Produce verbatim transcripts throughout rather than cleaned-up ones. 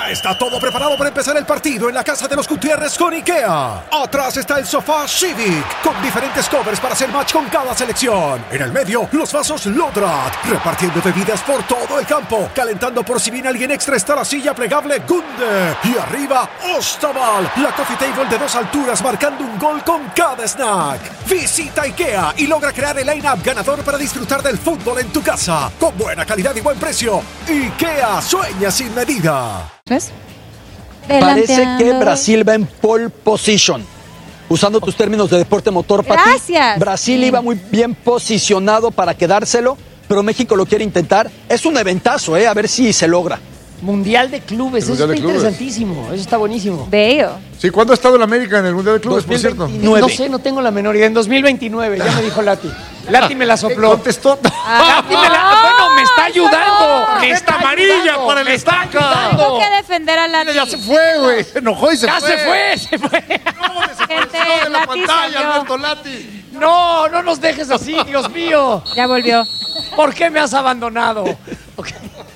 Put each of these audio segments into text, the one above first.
Ya está todo preparado para empezar el partido en la casa de los Gutiérrez con IKEA. Atrás está el sofá Civic, con diferentes covers para hacer match con cada selección. En el medio, los vasos Lodrat, repartiendo bebidas por todo el campo. Calentando por si viene alguien extra está la silla plegable Gunde. Y arriba, Ostaval, la coffee table de dos alturas marcando un gol con cada snack. Visita IKEA y logra crear el line-up ganador para disfrutar del fútbol en tu casa. Con buena calidad y buen precio. IKEA sueña sin medida. ¿Ves? Parece que Brasil va en pole position. Usando tus términos de deporte motor, Pati. Gracias. Brasil sí. iba muy bien posicionado para quedárselo, pero México lo quiere intentar. Es un eventazo, ¿eh? A ver si se logra. Mundial de Clubes, Mundial eso de está clubes. interesantísimo, eso está buenísimo. Bello. Sí, ¿cuándo ha estado el América en el Mundial de Clubes, por cierto? No sé, no tengo la menor idea. En dos mil veintinueve, ya me dijo Lati. Lati me la sopló. Contestó. Lati me la... Bueno, me está ayudando. Me está amarilla ayudando, para el me está estaca. ayudando. Tengo que defender a Lati. Ya se fue, güey. Se enojó y se Ya fue. se fue, se fue. No, desapareció Gente, de la Lati pantalla, salió. Alberto Lati. No, no nos dejes así, Dios mío. Ya volvió. ¿Por qué me has abandonado? Okay.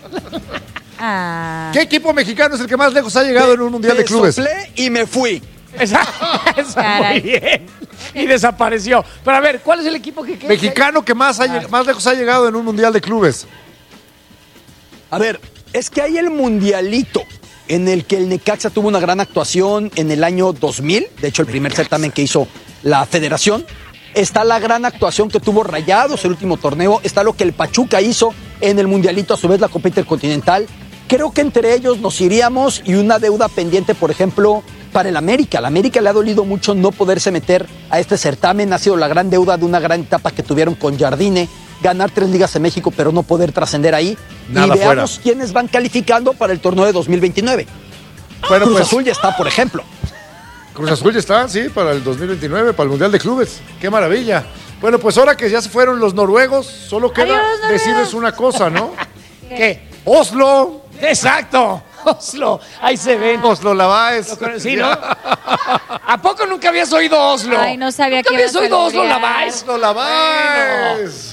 Ah. ¿Qué equipo mexicano es el que más lejos ha llegado en un Mundial de Me Clubes? soplé y me fui. Esa, esa, muy bien. Y desapareció. Pero a ver, ¿cuál es el equipo que queda? Mexicano que más, ha lleg- más lejos ha llegado en un Mundial de Clubes. A ver, es que hay el mundialito en el que el Necaxa tuvo una gran actuación en el año dos mil, de hecho el primer certamen que hizo la federación. Está la gran actuación que tuvo Rayados el último torneo, está lo que el Pachuca hizo en el mundialito, a su vez la Copa Intercontinental. Creo que entre ellos nos iríamos y una deuda pendiente, por ejemplo, para el América. Al América le ha dolido mucho no poderse meter a este certamen, ha sido la gran deuda de una gran etapa que tuvieron con Jardine, ganar tres ligas en México pero no poder trascender ahí. Nada y veamos fuera. quiénes van calificando para el torneo de dos mil veintinueve. Bueno, Cruz pues Azul ya está, por ejemplo. Cruz Azul ya está, sí, para el dos mil veintinueve, para el Mundial de Clubes. ¡Qué maravilla! Bueno, pues ahora que ya se fueron los noruegos, solo queda Adiós, noruegos. decirles una cosa, ¿no? ¿Qué? Oslo, Exacto. Oslo. Ahí se ven. Oslo Lavaes. Sí, ¿no? ¿A poco nunca habías oído Oslo? Ay, no sabía ¿Nunca que habías ibas a oído Oslo lograr. Lavaes? Oslo Lavaes.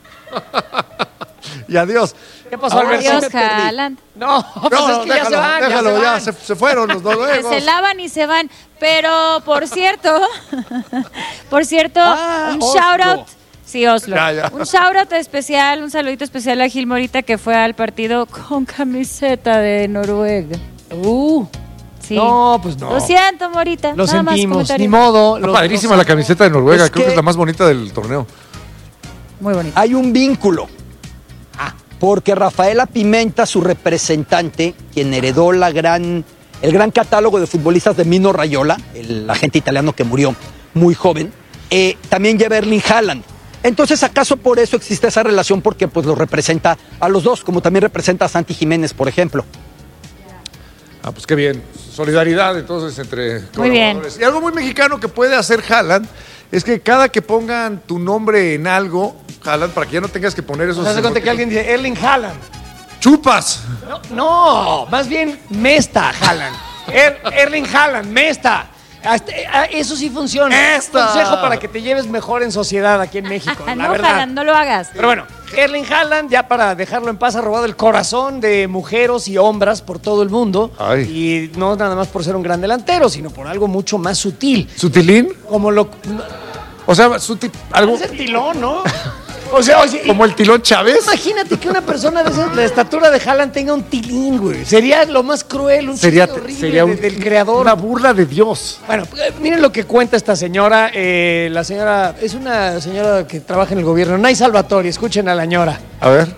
Y adiós. ¿Qué pasó, Ahora Alberto? sí Adiós, me perdí. Haaland. No, pues No, es que ya déjalo, se van, déjalo, ya se ya, van. se, se fueron los Que noruegos. se lavan y se van. Pero, por cierto, por cierto, Ah, un Oslo. shout out. Sí, Oslo. Ya, ya. Un shout out especial, un saludito especial a Gil Morita que fue al partido con camiseta de Noruega. Uh, Sí. No, pues no. Lo siento, Morita. Lo Nada más sentimos, comentario. ni modo. Está los- padrísima los- la camiseta de Noruega, Es creo que que- es la más bonita del torneo. Muy bonito. Hay un vínculo. Porque Rafaela Pimenta, su representante, quien heredó la gran, el gran catálogo de futbolistas de Mino Raiola, el agente italiano que murió muy joven, eh, también lleva a Erling Haaland. Entonces, ¿acaso por eso existe esa relación? Porque pues lo representa a los dos, como también representa a Santi Jiménez, por ejemplo. Ah, pues qué bien. Solidaridad entonces entre Muy bien. colaboradores. Y algo muy mexicano que puede hacer Haaland es que cada que pongan tu nombre en algo, Haaland, para que ya no tengas que poner O esos... sea, se cuenta que alguien dice Erling Haaland. ¡Chupas! No, no, más bien Mesta Haaland. Er- Erling Haaland, Mesta. Hasta- ah, Eso sí funciona. Esta. Consejo para que te lleves mejor en sociedad aquí en México, la no, verdad. Haaland, no lo hagas. Pero bueno, Erling Haaland, ya para dejarlo en paz, ha robado el corazón de mujeres y hombres por todo el mundo. Ay. Y no nada más por ser un gran delantero, sino por algo mucho más sutil. ¿Sutilín? Como lo... O sea, sutil, algo Es el tilón, ¿no? O sea, oye, como el tilón Chávez. imagínate que una persona de esa, la estatura de Haaland tenga un tilín, güey. Sería lo más cruel, un Sería, chiste horrible sería un- de- del creador. una burla de Dios. Bueno, eh, miren lo que cuenta esta señora. Eh, la señora es una señora que trabaja en el gobierno. Nay Salvatori, escuchen a la señora. A ver.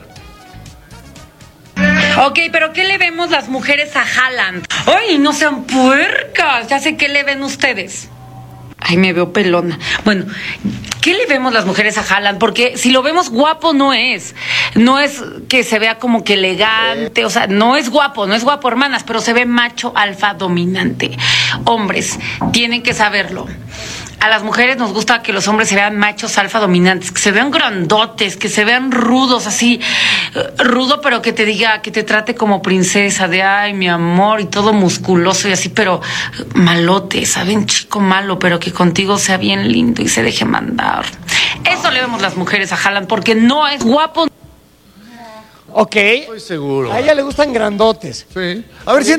Ok, pero ¿qué le vemos las mujeres a Haaland? ¡Ay, no sean puercas! Ya sé qué le ven ustedes. Ay, me veo pelona. Bueno, ¿qué le vemos las mujeres a Haaland? Porque si lo vemos guapo no es. No es que se vea como que elegante. O sea, no es guapo, no es guapo, hermanas, pero se ve macho alfa dominante. Hombres, tienen que saberlo. A las mujeres nos gusta que los hombres se vean machos alfa dominantes, que se vean grandotes, que se vean rudos, así, eh, rudo, pero que te diga, que te trate como princesa, de ay, mi amor, y todo musculoso y así, pero malote, ¿saben? Chico malo, pero que contigo sea bien lindo y se deje mandar. Eso le vemos las mujeres a Haaland, porque no es guapo. Ok. Estoy seguro. A ella le gustan grandotes. Sí. A ver si